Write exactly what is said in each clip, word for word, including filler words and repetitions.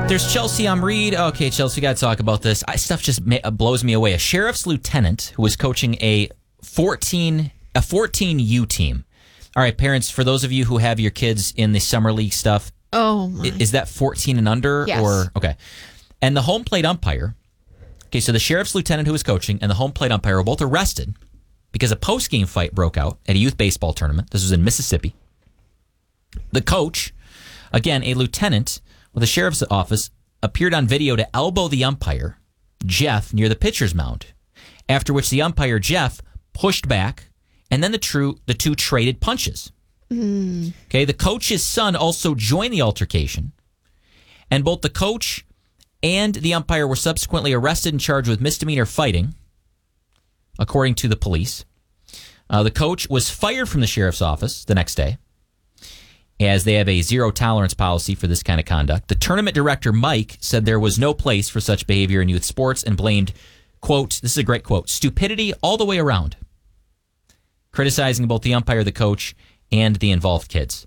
There's Chelsea on Reed. Okay, Chelsea, we got to talk about this. I, stuff just ma- blows me away. A sheriff's lieutenant who was coaching a fourteen a fourteen U team. All right, parents, for those of you who have your kids in the summer league stuff, oh my. is that fourteen and under? Yes. Or okay. And the home plate umpire, okay, so the sheriff's lieutenant who was coaching and the home plate umpire were both arrested because a post-game fight broke out at a youth baseball tournament. This was in Mississippi. The coach, again, a lieutenant with the sheriff's office, appeared on video to elbow the umpire, Jeff, near the pitcher's mound, after which the umpire, Jeff, pushed back, and then the, true, the two traded punches. Mm. Okay, the coach's son also joined the altercation, and both the coach and the umpire were subsequently arrested and charged with misdemeanor fighting, according to the police. Uh, the coach was fired from the sheriff's office the next day, as they have a zero-tolerance policy for this kind of conduct. The tournament director, Mike, said there was no place for such behavior in youth sports and blamed, quote, this is a great quote, stupidity all the way around, criticizing both the umpire, the coach, and the involved kids.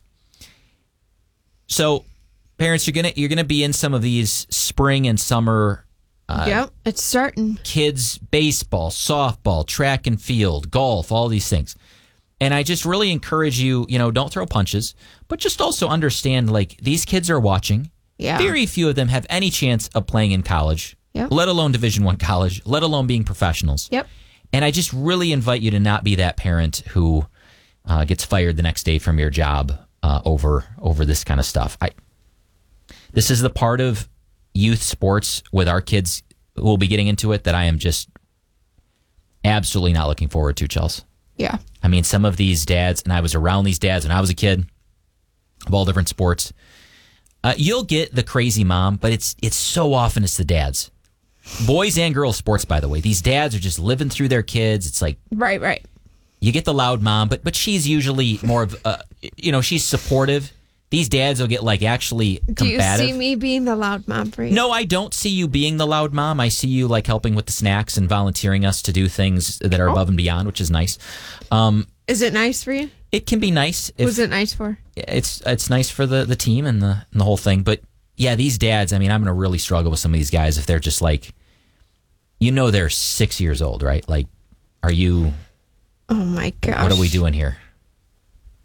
So, parents, you're gonna you're gonna be in some of these spring and summer uh, yep, it's starting. kids baseball, softball, track and field, golf, all these things. And I just really encourage you, you know, don't throw punches, but just also understand, like, these kids are watching. Yeah. Very few of them have any chance of playing in college, yep. let alone Division One college, let alone being professionals. Yep. And I just really invite you to not be that parent who uh, gets fired the next day from your job uh, over over this kind of stuff. I. This is the part of youth sports with our kids who will be getting into it that I am just absolutely not looking forward to, Chelsea. Yeah. I mean, some of these dads, and I was around these dads when I was a kid of all different sports. Uh, you'll get the crazy mom, but it's it's so often it's the dads. Boys and girls sports, by the way. These dads are just living through their kids. It's like, right, right. You get the loud mom, but but she's usually more of, uh, you know, she's supportive. These dads will get like actually combative. Do you see me being the loud mom for you? No, I don't see you being the loud mom. I see you like helping with the snacks and volunteering us to do things that are oh. above and beyond, which is nice. Um, is it nice for you? It can be nice. If, Who's it nice for? It's it's nice for the, the team and the and the whole thing. But yeah, these dads, I mean, I'm going to really struggle with some of these guys if they're just like, you know, they're six years old, right? Like, are you... Oh, my gosh. What are we doing here?